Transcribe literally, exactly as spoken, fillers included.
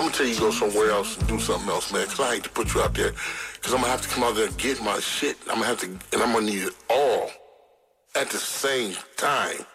I'm gonna tell you to go somewhere else and do something else, man, because I hate to put you out there, because I'm gonna have to come out there and get my shit. I'm gonna have to, and I'm gonna need it all at the same time.